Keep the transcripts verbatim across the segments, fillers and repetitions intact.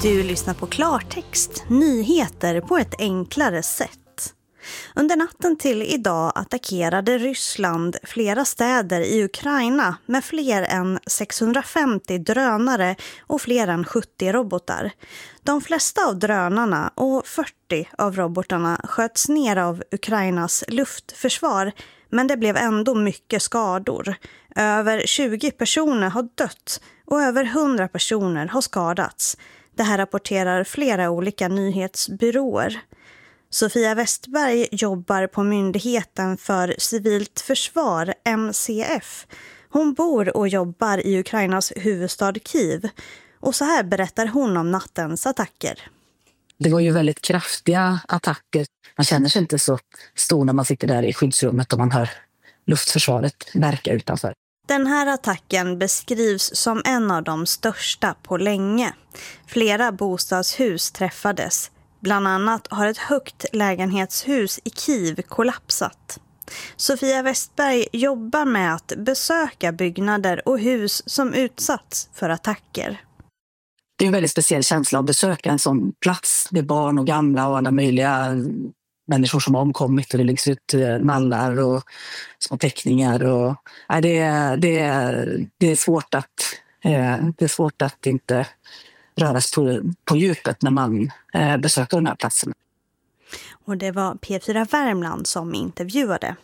Du lyssnar på Klartext, nyheter på ett enklare sätt. Under natten till idag attackerade Ryssland flera städer i Ukraina med fler än sexhundrafemtio drönare och fler än sjuttio robotar. De flesta av drönarna och fyrtio av robotarna sköts ner av Ukrainas luftförsvar, men det blev ändå mycket skador. Över tjugo personer har dött och över hundra personer har skadats. Det här rapporterar flera olika nyhetsbyråer. Sofia Westberg jobbar på Myndigheten för civilt försvar, M C F. Hon bor och jobbar i Ukrainas huvudstad Kiev. Och så här berättar hon om nattens attacker. Det var ju väldigt kraftiga attacker. Man känner sig inte så stor när man sitter där i skyddsrummet och man hör luftförsvaret verka utanför. Den här attacken beskrivs som en av de största på länge. Flera bostadshus träffades. Bland annat har ett högt lägenhetshus i Kiev kollapsat. Sofia Westberg jobbar med att besöka byggnader och hus som utsatts för attacker. Det är en väldigt speciell känsla att besöka en sån plats med barn och gamla och alla möjliga människor som har omkommit, och det läggs ut mallar och små teckningar. Och, ja, det, är, det, är, det, är svårt att, eh, det är svårt att inte röras på, på djupet när man eh, besöker den här platsen. Och det var P fyra Värmland som intervjuade.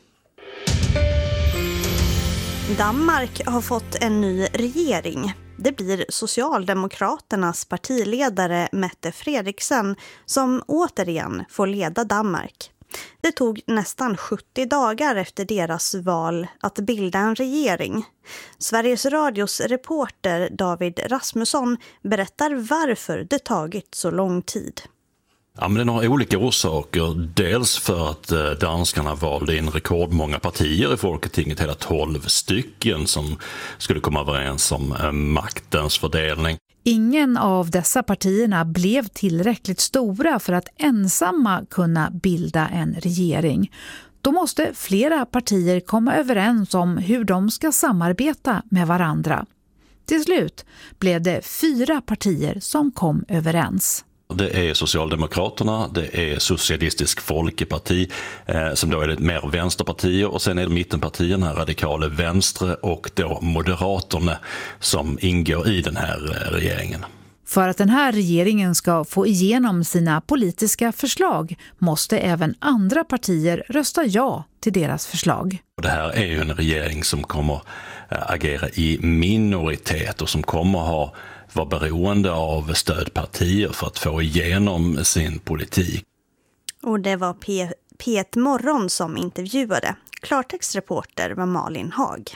Danmark har fått en ny regering. Det blir Socialdemokraternas partiledare Mette Frederiksen som återigen får leda Danmark. Det tog nästan sjuttio dagar efter deras val att bilda en regering. Sveriges Radios reporter David Rasmusson berättar varför det tagit så lång tid. Ja, men det har olika orsaker. Dels för att eh, danskarna valde in rekordmånga partier i Folketinget, hela tolv stycken som skulle komma överens om eh, maktens fördelning. Ingen av dessa partierna blev tillräckligt stora för att ensamma kunna bilda en regering. Då måste flera partier komma överens om hur de ska samarbeta med varandra. Till slut blev det fyra partier som kom överens. Det är Socialdemokraterna, det är Socialistisk Folkeparti eh, som då är det mer vänsterpartier, och sen är det mittenpartierna, radikala vänstre, och då Moderaterna som ingår i den här regeringen. För att den här regeringen ska få igenom sina politiska förslag måste även andra partier rösta ja till deras förslag. Det här är ju en regering som kommer agera i minoritet och som kommer ha var beroende av stödpartier för att få igenom sin politik. Och det var P- P1 Morgon som intervjuade. Klartextreporter var Malin Hag.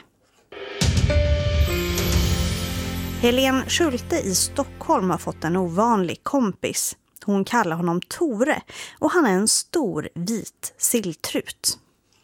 Helene Schulte i Stockholm har fått en ovanlig kompis. Hon kallar honom Tore och han är en stor vit silltrut.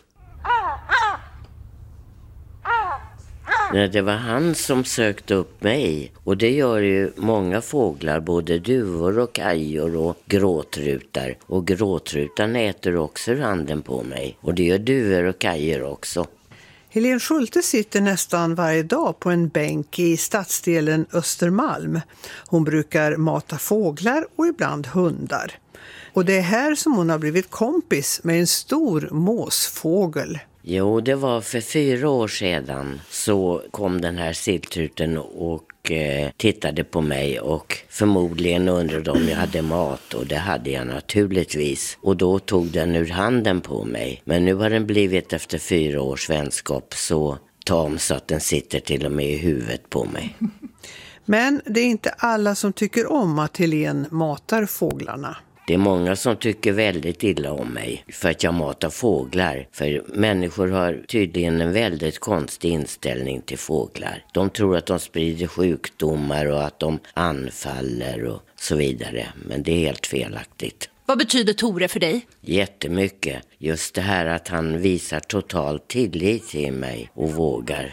Nej, det var han som sökte upp mig, och det gör ju många fåglar, både duvor och kajor och gråtrutar. Och gråtrutan äter också randen på mig, och det gör duvor och kajor också. Helene Schulte sitter nästan varje dag på en bänk i stadsdelen Östermalm. Hon brukar mata fåglar och ibland hundar. Och det är här som hon har blivit kompis med en stor måsfågel. Jo, det var för fyra år sedan så kom den här silltruten och eh, tittade på mig och förmodligen undrade om jag hade mat, och det hade jag naturligtvis. Och då tog den ur handen på mig. Men nu har den blivit efter fyra års vänskap så tam så att den sitter till och med i huvudet på mig. Men det är inte alla som tycker om att Helene matar fåglarna. Det är många som tycker väldigt illa om mig för att jag matar fåglar. För människor har tydligen en väldigt konstig inställning till fåglar. De tror att de sprider sjukdomar och att de anfaller och så vidare. Men det är helt felaktigt. Vad betyder Tore för dig? Jättemycket. Just det här att han visar total tillit till mig och vågar.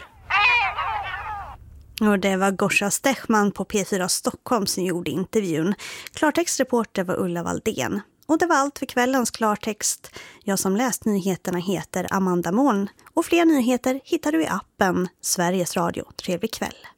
Och det var Gorsa Stechman på P fyra Stockholm som gjorde intervjun. Klartextreporter var Ulla Valdén. Och det var allt för kvällens Klartext. Jag som läst nyheterna heter Amanda Moln. Och fler nyheter hittar du i appen Sveriges Radio. Trevlig kväll.